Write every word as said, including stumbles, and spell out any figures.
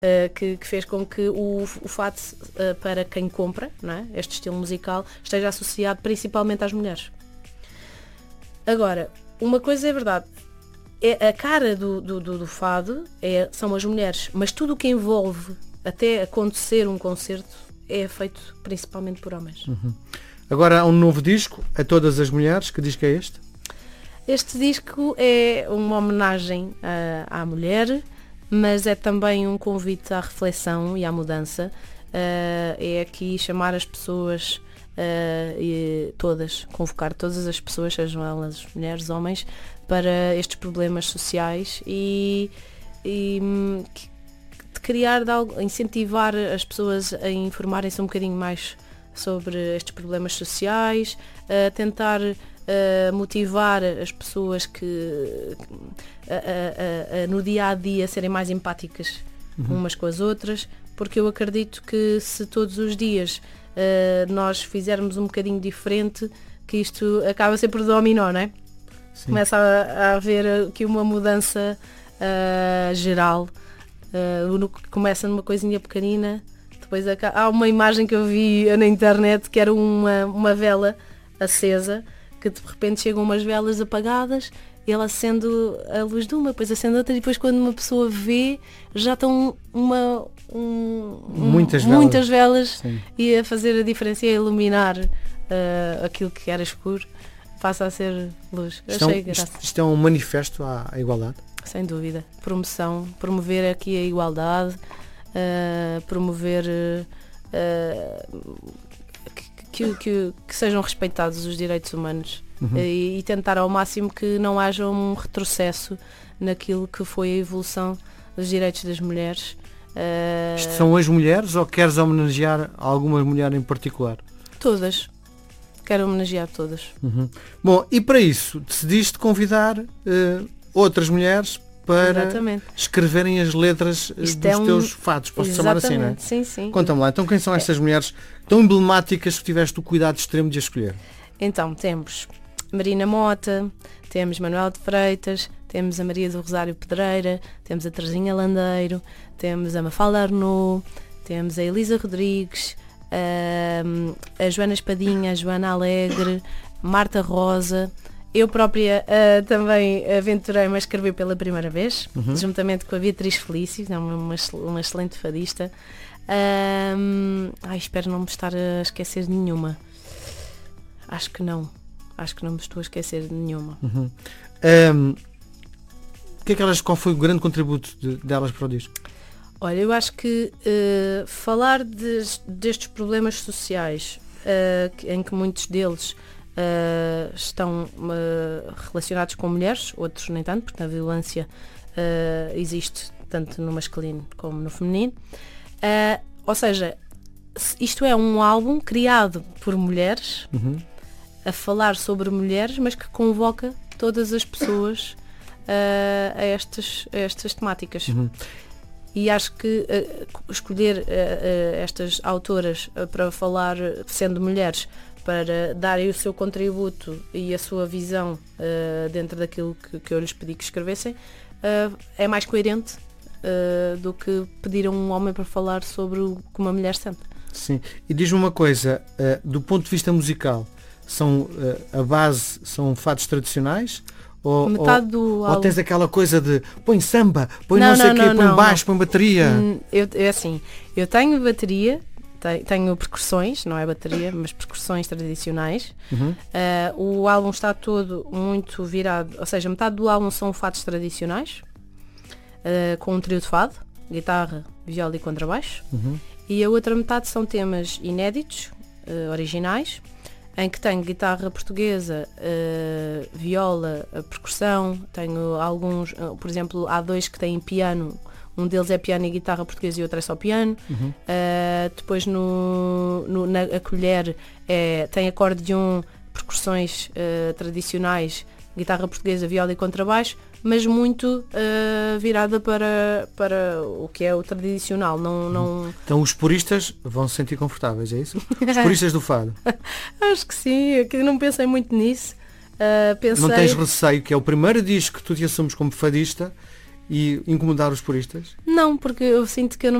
uh, que, que fez com que o, o fado, uh, para quem compra, não é? Este estilo musical, esteja associado principalmente às mulheres. Agora, uma coisa é verdade, é, a cara do, do, do, do fado é, são as mulheres, mas tudo o que envolve até acontecer um concerto é feito principalmente por homens. Uhum. Agora há um novo disco, A Todas as Mulheres. Que disco é este? Este disco é uma homenagem uh, à mulher, mas é também um convite à reflexão e à mudança. Uh, é aqui chamar as pessoas, uh, e todas, convocar todas as pessoas, sejam elas mulheres, homens, para estes problemas sociais e, e de criar, de algo, incentivar as pessoas a informarem-se um bocadinho mais sobre estes problemas sociais, a tentar uh, motivar as pessoas que a, a, a, a, no dia a dia serem mais empáticas uhum. umas com as outras, porque eu acredito que se todos os dias uh, nós fizermos um bocadinho diferente, que isto acaba sempre dominó, não é? Sim. Começa a, a haver aqui uma mudança uh, geral, uh, começa numa coisinha pequenina. Depois há uma imagem que eu vi na internet que era uma, uma vela acesa, que de repente chegam umas velas apagadas, e ela acende a luz de uma, depois acende outra, e depois quando uma pessoa vê, já estão uma, um, muitas, um, velas. muitas velas Sim. E a fazer a diferença, e a iluminar uh, aquilo que era escuro, passa a ser luz. Eu isto, achei isto, isto é um manifesto à, à igualdade? Sem dúvida. Promoção, promover aqui a igualdade, Uh, promover uh, que, que, que sejam respeitados os direitos humanos uhum. uh, e, e tentar ao máximo que não haja um retrocesso naquilo que foi a evolução dos direitos das mulheres. Uh, Isto são as mulheres ou queres homenagear alguma mulher em particular? Todas. Quero homenagear todas. Uhum. Bom, e para isso decidiste convidar uh, outras mulheres para Exatamente. escreverem as letras Isto dos é um... teus fados, posso chamar assim, não é? Sim, sim. Conta-me lá, então quem são estas é. mulheres tão emblemáticas que tiveste o cuidado extremo de escolher? Então, temos Marina Mota, temos Manuel de Freitas, temos a Maria do Rosário Pedreira, temos a Terezinha Landeiro, temos a Mafalda Arnaud, temos a Elisa Rodrigues, a, a Joana Espadinha, a Joana Alegre, Marta Rosa. Eu própria uh, também aventurei-me a escrever pela primeira vez, uhum. juntamente com a Beatriz Felício, uma, uma, uma excelente fadista. Um, ai, espero não me estar a esquecer de nenhuma. Acho que não. Acho que não me estou a esquecer de nenhuma. Uhum. Um, que é que elas, qual foi o grande contributo de, delas para o disco? Olha, eu acho que uh, falar de, destes problemas sociais, uh, em que muitos deles Uh, estão uh, relacionados com mulheres, outros nem tanto, porque a violência uh, existe tanto no masculino como no feminino. Uh, ou seja, isto é um álbum criado por mulheres, uhum. a falar sobre mulheres, mas que convoca todas as pessoas uh, a, estas, a estas temáticas. Uhum. E acho que uh, escolher uh, uh, estas autoras uh, para falar, sendo mulheres, para darem o seu contributo e a sua visão uh, dentro daquilo que, que eu lhes pedi que escrevessem, uh, é mais coerente uh, do que pedir a um homem para falar sobre o que uma mulher sente. Sim, e diz-me uma coisa, uh, do ponto de vista musical, são, uh, a base são fados tradicionais? Ou, Metade ou, do ou álbum... tens aquela coisa de põe samba, põe não, não sei o quê, não, põe não, baixo, não. põe bateria? Eu, é assim, eu tenho bateria, tenho percussões, não é bateria, mas percussões tradicionais. Uhum. Uh, o álbum está todo muito virado, ou seja, metade do álbum são fados tradicionais, uh, com um trio de fado, guitarra, viola e contrabaixo. Uhum. E a outra metade são temas inéditos, uh, originais, em que tenho guitarra portuguesa, uh, viola, uh, percussão, tenho alguns, uh, por exemplo, há dois que têm piano. Um deles é piano e guitarra portuguesa e outro é só piano. Uhum. Uh, depois no, no, na a colher é, tem acordeon, percussões uh, tradicionais, guitarra portuguesa, viola e contrabaixo, mas muito uh, virada para, para o que é o tradicional. Não, não... Então os puristas vão se sentir confortáveis, é isso? Os puristas do fado? Acho que sim, que não pensei muito nisso. Uh, pensei... Não tens receio que é o primeiro disco que tu te assumes como fadista e incomodar os puristas? Não, porque eu sinto que eu não